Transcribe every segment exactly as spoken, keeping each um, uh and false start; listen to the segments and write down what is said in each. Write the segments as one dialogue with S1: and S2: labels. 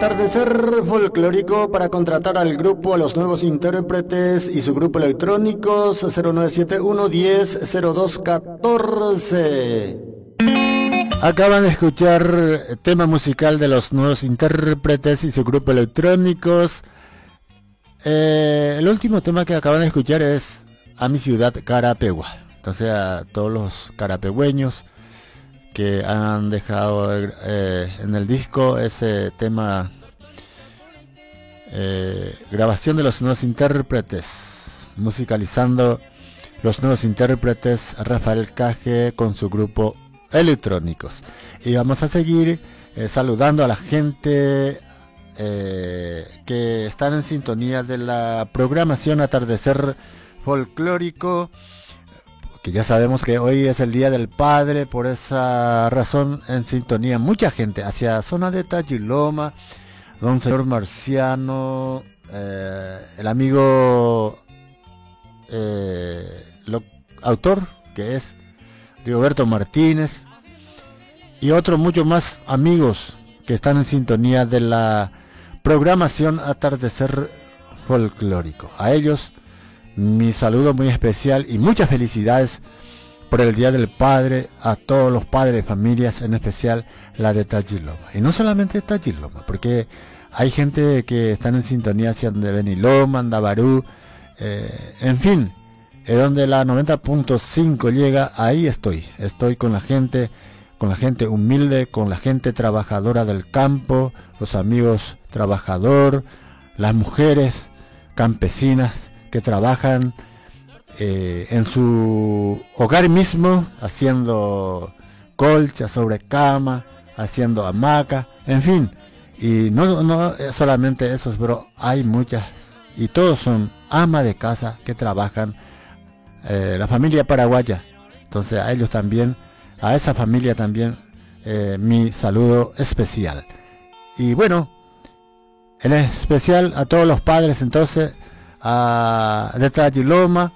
S1: Atardecer folclórico para contratar al grupo, a los nuevos intérpretes y su grupo electrónicos cero nueve siete uno diez cero dos catorce. Acaban de escuchar tema musical de los nuevos intérpretes y su grupo electrónicos. Eh, el último tema que acaban de escuchar es A mi ciudad Carapegua. Entonces a todos los carapegüeños que han dejado eh, en el disco ese tema, eh, grabación de los nuevos intérpretes, musicalizando los nuevos intérpretes, Rafael Caje con su grupo Electrónicos. Y vamos a seguir eh, saludando a la gente eh, que están en sintonía de la programación Atardecer Folclórico, que ya sabemos que hoy es el Día del Padre. Por esa razón en sintonía mucha gente hacia zona de Tachiloma, don señor Marciano, eh, el amigo eh, lo, autor que es Rigoberto Martínez y otros muchos más amigos que están en sintonía de la programación Atardecer Folclórico. A ellos mi saludo muy especial y muchas felicidades por el Día del Padre a todos los padres de familias, en especial la de Tachiloma. Y no solamente Tachiloma, porque hay gente que están en sintonía hacia de Beniloma, Andabarú, eh, en fin, es donde la noventa punto cinco llega. Ahí estoy, estoy con la gente, con la gente humilde, con la gente trabajadora del campo, los amigos trabajador, las mujeres campesinas que trabajan eh, en su hogar mismo, haciendo colcha sobre cama, haciendo hamaca, en fin. Y no, no solamente esos, pero hay muchas, y todos son amas de casa que trabajan, eh, la familia paraguaya. Entonces a ellos también, a esa familia también, eh, mi saludo especial. Y bueno, en especial a todos los padres, entonces, a, de Tachiloma,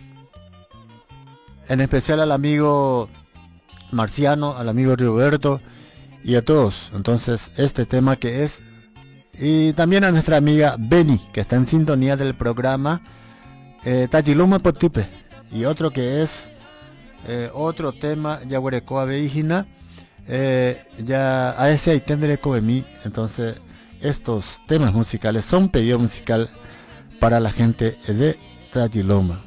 S1: en especial al amigo Marciano, al amigo Rigoberto y a todos. Entonces este tema que es, y también a nuestra amiga Beni, que está en sintonía del programa eh, Tachiloma Potipe, y otro que es eh, otro tema Yaguarecoa Veijina, eh, ya a ese Aitendere Coemí. Entonces estos temas musicales son pedido musical para la gente de Tachiloma.